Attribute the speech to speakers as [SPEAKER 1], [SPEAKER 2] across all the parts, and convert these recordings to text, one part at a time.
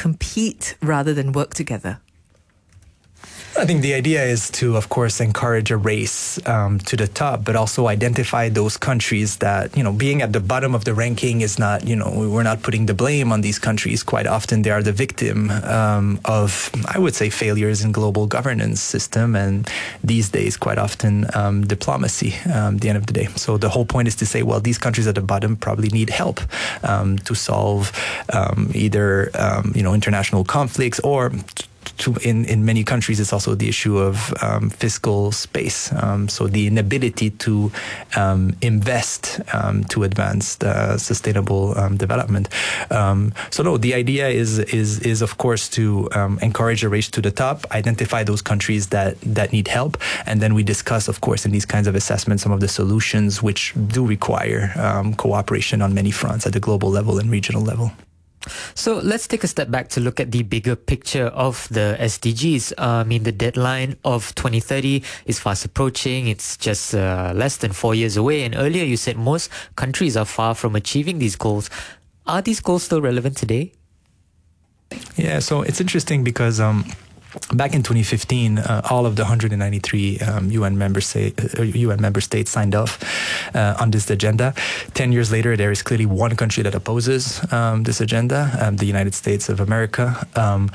[SPEAKER 1] compete rather than work together?
[SPEAKER 2] I think the idea is to, of course, encourage a race to the top, but also identify those countries that, being at the bottom of the ranking is not, we're not putting the blame on these countries. Quite often they are the victim of, I would say, failures in global governance system, and these days quite often diplomacy at the end of the day. So the whole point is to say, well, these countries at the bottom probably need help to solve either, international conflicts, or in many countries, it's also the issue of fiscal space. So the inability to invest to advance the sustainable development. So no, the idea is of course to encourage a race to the top, identify those countries that need help, and then we discuss, of course, in these kinds of assessments, some of the solutions which do require cooperation on many fronts at the global level and regional level.
[SPEAKER 3] So let's take a step back to look at the bigger picture of the SDGs. The deadline of 2030 is fast approaching. It's just less than 4 years away. And earlier you said most countries are far from achieving these goals. Are these goals still relevant today?
[SPEAKER 2] Yeah, so it's interesting because back in 2015, all of the 193 UN member states signed off on this agenda. 10 years later, there is clearly one country that opposes this agenda, the United States of America,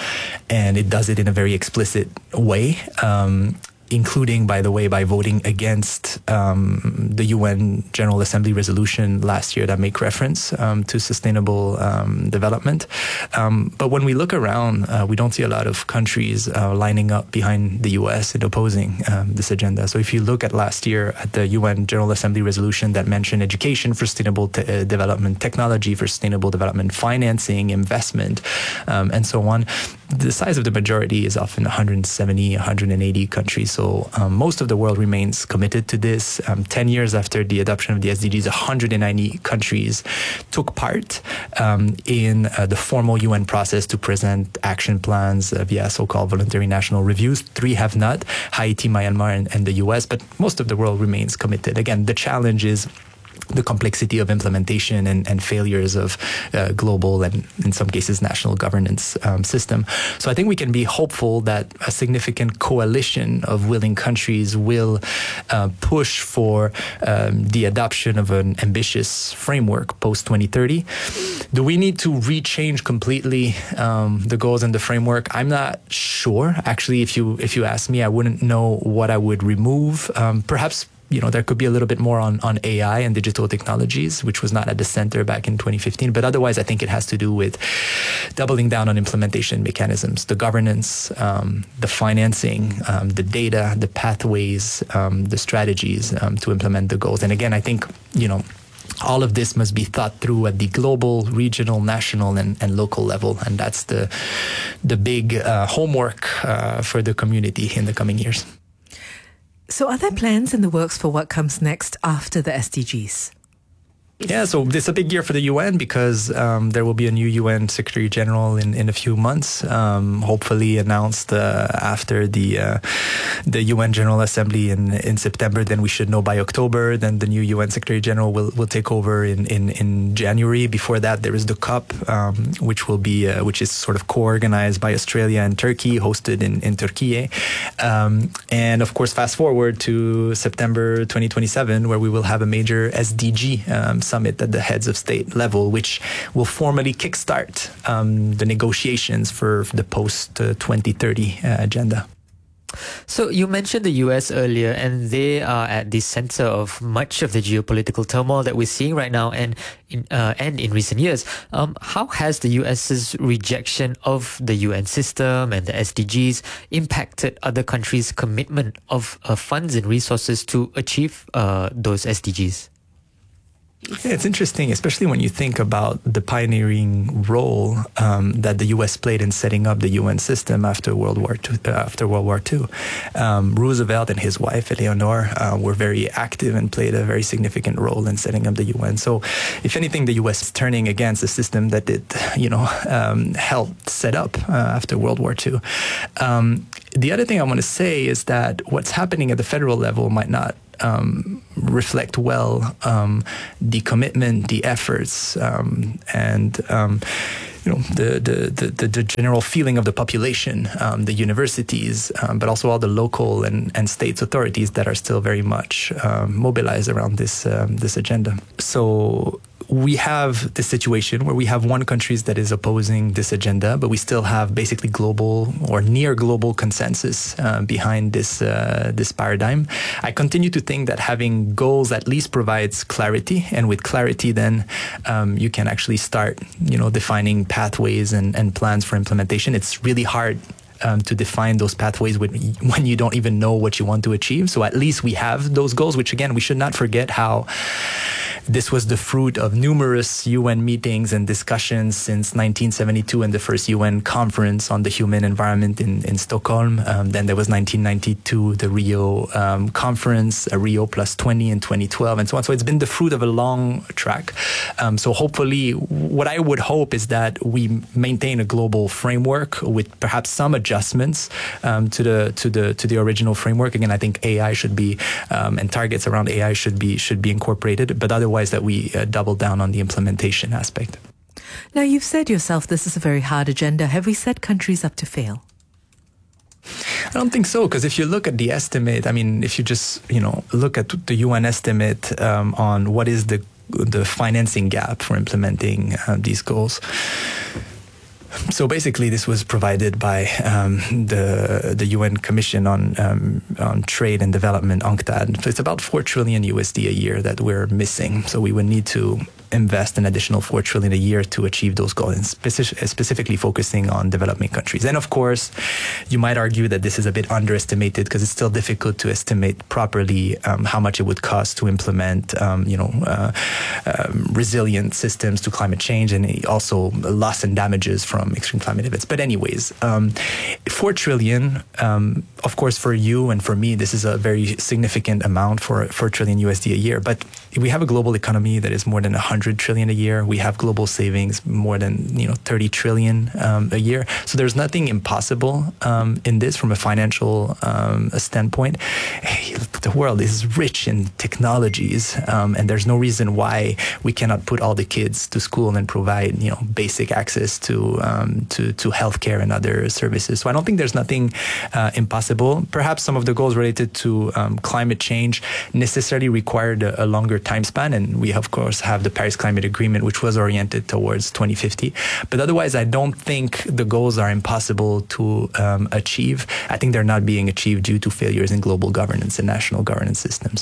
[SPEAKER 2] and it does it in a very explicit way. Including, by the way, by voting against the UN General Assembly resolution last year that make reference to sustainable development. But when we look around, we don't see a lot of countries lining up behind the US in opposing this agenda. So if you look at last year at the UN General Assembly resolution that mentioned education for sustainable development, technology for sustainable development, financing, investment, and so on, the size of the majority is often 170, 180 countries. So most of the world remains committed to this. 10 years after the adoption of the SDGs, 190 countries took part in the formal UN process to present action plans via so-called voluntary national reviews. 3 have not, Haiti, Myanmar, and the US, but most of the world remains committed. Again, the challenge is the complexity of implementation and failures of global and, in some cases, national governance system. So I think we can be hopeful that a significant coalition of willing countries will push for the adoption of an ambitious framework post-2030. Do we need to rechange completely the goals and the framework? I'm not sure. Actually, if you ask me, I wouldn't know what I would remove. Perhaps there could be a little bit more on AI and digital technologies, which was not at the center back in 2015. But otherwise, I think it has to do with doubling down on implementation mechanisms, the governance, the financing, the data, the pathways, the strategies to implement the goals. And again, I think, all of this must be thought through at the global, regional, national, and local level. And that's the big homework for the community in the coming years.
[SPEAKER 1] So are there plans in the works for what comes next after the SDGs?
[SPEAKER 2] Yeah, so it's a big year for the UN because there will be a new UN Secretary General in a few months, hopefully announced after the UN General Assembly in September. Then we should know by October. Then the new UN Secretary General will take over in January. Before that, there is the COP, which is sort of co-organized by Australia and Turkey, hosted in Turkey. And of course, fast forward to September 2027, where we will have a major SDG summit at the heads of state level, which will formally kickstart the negotiations for the post-2030 agenda.
[SPEAKER 3] So you mentioned the US earlier, and they are at the center of much of the geopolitical turmoil that we're seeing right now and in recent years. How has the US's rejection of the UN system and the SDGs impacted other countries' commitment of funds and resources to achieve those SDGs?
[SPEAKER 2] Yeah, it's interesting, especially when you think about the pioneering role that the U.S. played in setting up the UN system after World War II. Roosevelt and his wife Eleanor were very active and played a very significant role in setting up the UN. So, if anything, the U.S. is turning against the system that it, helped set up after World War II. The other thing I want to say is that what's happening at the federal level might not reflect well the commitment, the efforts, and the general feeling of the population, the universities, but also all the local and states authorities that are still very much mobilized around this agenda. So we have this situation where we have one country that is opposing this agenda, but we still have basically global or near global consensus behind this paradigm. I continue to think that having goals at least provides clarity, and with clarity, then you can actually start, defining pathways and plans for implementation. It's really hard to define those pathways when you don't even know what you want to achieve. So at least we have those goals, which again, we should not forget how this was the fruit of numerous UN meetings and discussions since 1972 and the first UN conference on the human environment in Stockholm. Then there was 1992, the Rio conference, Rio +20 in 2012, and so on. So it's been the fruit of a long track. So hopefully, what I would hope is that we maintain a global framework with perhaps some adjustments to the original framework. Again, I think AI should be and targets around AI should be incorporated, but otherwise that we double down on the implementation aspect.
[SPEAKER 1] Now, you've said yourself this is a very hard agenda. Have we set countries up to fail?
[SPEAKER 2] I don't think so, because if you look at the estimate, if you just look at the UN estimate on what is the financing gap for implementing these goals. So basically, this was provided by the UN Commission on Trade and Development, UNCTAD. So it's about $4 trillion USD a year that we're missing. So we would need to invest an additional $4 trillion a year to achieve those goals, and specifically focusing on developing countries. And of course, you might argue that this is a bit underestimated because it's still difficult to estimate properly how much it would cost to implement, resilient systems to climate change, and also loss and damages from extreme climate events. But anyways, $4 trillion, of course, for you and for me, this is a very significant amount for $4 trillion USD a year. But we have a global economy that is more than 100 trillion a year. We have global savings more than 30 trillion a year. So there's nothing impossible in this from a financial standpoint. The world is rich in technologies, and there's no reason why we cannot put all the kids to school and provide basic access to healthcare and other services. So I don't think there's nothing impossible. Perhaps some of the goals related to climate change necessarily required a longer time span, and we of course have the Paris Climate Agreement, which was oriented towards 2050. But otherwise, I don't think the goals are impossible to achieve. I think they're not being achieved due to failures in global governance and national governance systems.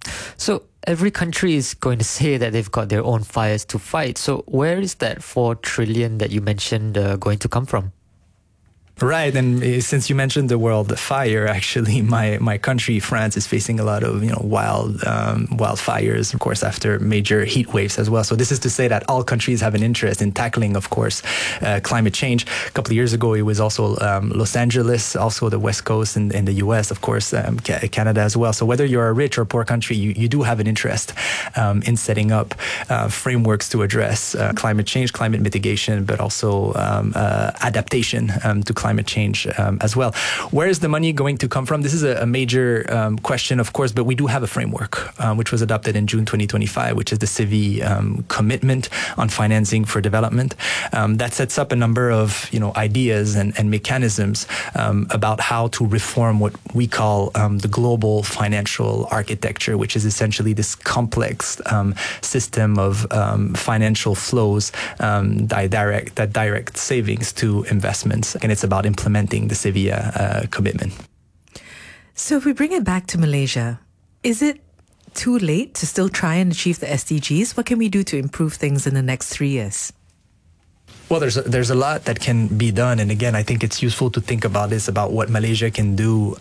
[SPEAKER 3] So every country is going to say that they've got their own fires to fight. So where is that $4 trillion that you mentioned going to come from?
[SPEAKER 2] Right, and since you mentioned the world fire, actually, my country, France, is facing a lot of wildfires, of course, after major heat waves as well. So this is to say that all countries have an interest in tackling, of course, climate change. A couple of years ago, it was also Los Angeles, also the West Coast in the U.S., of course, Canada as well. So whether you're a rich or poor country, you do have an interest in setting up frameworks to address climate change, climate mitigation, but also adaptation to climate change as well. Where is the money going to come from? This is a major question, of course, but we do have a framework which was adopted in June 2025, which is the CIVI commitment on financing for development. That sets up a number of ideas and mechanisms about how to reform what we call the global financial architecture, which is essentially this complex system of financial flows that direct savings to investments, and it's about implementing the CIVI commitment.
[SPEAKER 1] So if we bring it back to Malaysia, is it too late to still try and achieve the SDGs? What can we do to improve things in the next 3 years?
[SPEAKER 2] Well, there's a lot that can be done. And again, I think it's useful to think about this, about what Malaysia can do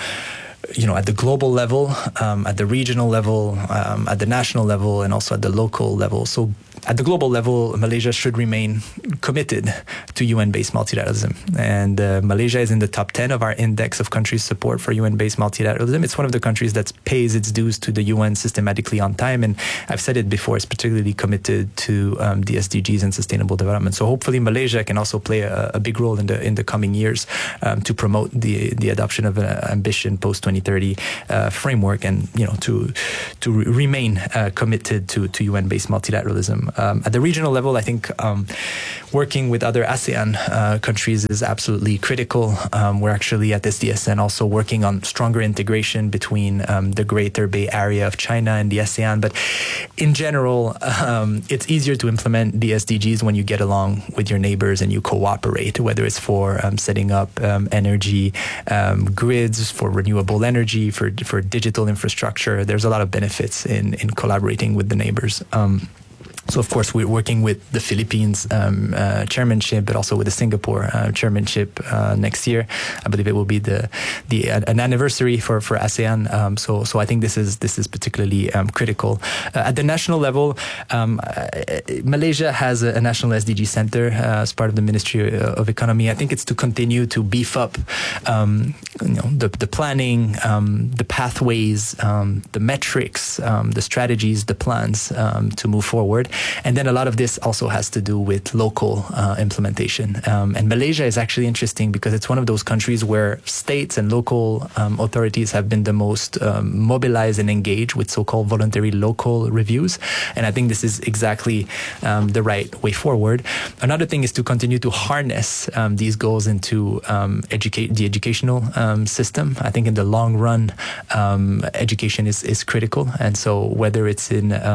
[SPEAKER 2] at the global level, at the regional level, at the national level, and also at the local level. So at the global level, Malaysia should remain committed to UN-based multilateralism. And Malaysia is in the top 10 of our index of countries' support for UN-based multilateralism. It's one of the countries that pays its dues to the UN systematically on time. And I've said it before, it's particularly committed to the SDGs and sustainable development. So hopefully Malaysia can also play a big role in the coming years to promote the adoption of an ambition post-2030 framework, and to remain committed to UN-based multilateralism At the regional level, I think working with other ASEAN countries is absolutely critical. We're actually at SDSN also working on stronger integration between the Greater Bay Area of China and the ASEAN. But in general, it's easier to implement the SDGs when you get along with your neighbors and you cooperate, whether it's for setting up energy grids, for renewable energy, for digital infrastructure. There's a lot of benefits in collaborating with the neighbors. So, of course, we're working with the Philippines chairmanship, but also with the Singapore chairmanship next year. I believe it will be an anniversary for ASEAN. So I think this is particularly critical. At the national level, Malaysia has a national SDG center as part of the Ministry of Economy. I think it's to continue to beef up, the planning, the pathways, the metrics, the strategies, the plans to move forward. And then a lot of this also has to do with local implementation. And Malaysia is actually interesting because it's one of those countries where states and local authorities have been the most mobilized and engaged with so-called voluntary local reviews. And I think this is exactly the right way forward. Another thing is to continue to harness these goals into the educational system. I think in the long run, education is critical. And so whether it's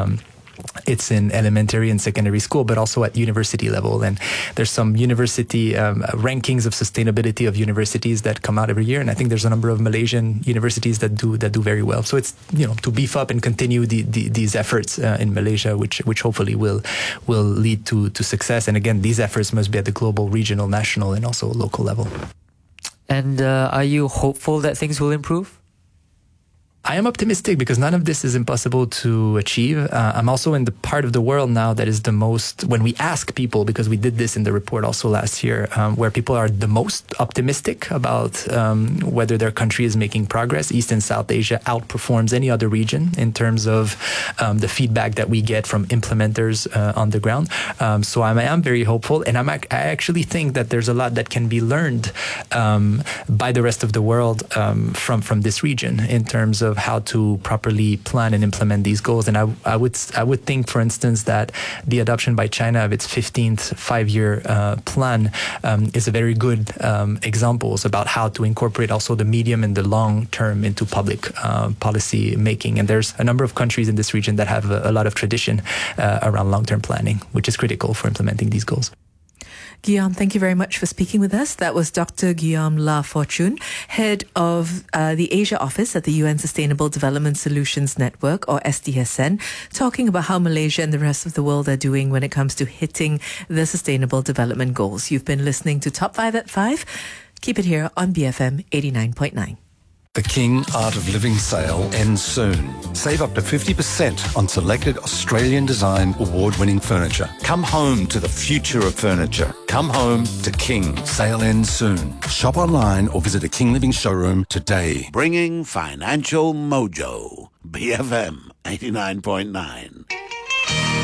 [SPEAKER 2] in elementary and secondary school, but also at university level. And there's some university rankings of sustainability of universities that come out every year. And I think there's a number of Malaysian universities that do very well. So it's, to beef up and continue these efforts in Malaysia, which hopefully will lead to success. And again, these efforts must be at the global, regional, national, and also local level.
[SPEAKER 3] And are you hopeful that things will improve?
[SPEAKER 2] I am optimistic because none of this is impossible to achieve. I'm also in the part of the world now that is the most, when we ask people, because we did this in the report also last year, where people are the most optimistic about whether their country is making progress. East and South Asia outperforms any other region in terms of the feedback that we get from implementers on the ground. So I am very hopeful, and I actually think that there's a lot that can be learned by the rest of the world from this region in terms of how to properly plan and implement these goals. And I would think, for instance, that the adoption by China of its 15th five-year plan is a very good examples about how to incorporate also the medium and the long term into public policy making. And there's a number of countries in this region that have a lot of tradition around long-term planning, which is critical for implementing these goals.
[SPEAKER 1] Guillaume, thank you very much for speaking with us. That was Dr. Guillaume Lafortune, head of the Asia office at the UN Sustainable Development Solutions Network, or SDSN, talking about how Malaysia and the rest of the world are doing when it comes to hitting the Sustainable Development Goals. You've been listening to Top 5 at 5. Keep it here on BFM 89.9.
[SPEAKER 4] The King Art of Living sale ends soon. Save up to 50% on selected Australian design award-winning furniture. Come home to the future of furniture. Come home to King. Sale ends soon. Shop online or visit a King Living showroom today.
[SPEAKER 5] Bringing financial mojo. BFM 89.9.